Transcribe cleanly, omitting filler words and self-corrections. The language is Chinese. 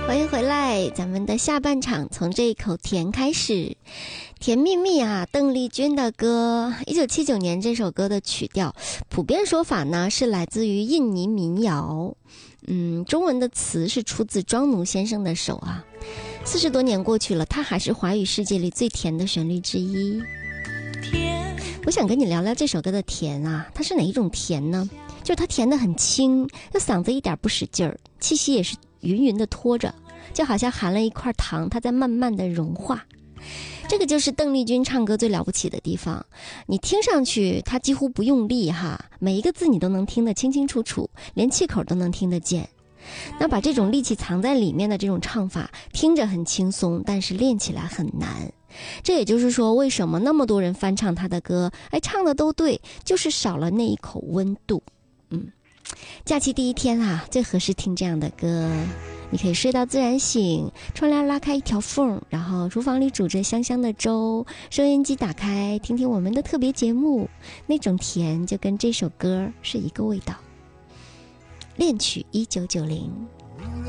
欢迎回来，咱们的下半场从这一口甜开始。甜蜜蜜啊，邓丽君的歌，1979年这首歌的曲调，普遍说法呢是来自于印尼民谣，中文的词是出自庄奴先生的手啊。40多年过去了，它还是华语世界里最甜的旋律之一。我想跟你聊聊这首歌的甜啊，它是哪一种甜呢？就是它甜得很轻，那嗓子一点不使劲儿，气息也是匀匀的拖着，就好像含了一块糖，它在慢慢的融化。这个就是邓丽君唱歌最了不起的地方，你听上去她几乎不用力哈，每一个字你都能听得清清楚楚，连气口都能听得见。那把这种力气藏在里面的这种唱法，听着很轻松，但是练起来很难。这也就是说，为什么那么多人翻唱她的歌，唱的都对，就是少了那一口温度。假期第一天啊，最合适听这样的歌。你可以睡到自然醒，窗帘拉开一条缝，然后厨房里煮着香香的粥，收音机打开，听听我们的特别节目，那种甜就跟这首歌是一个味道。恋曲1990。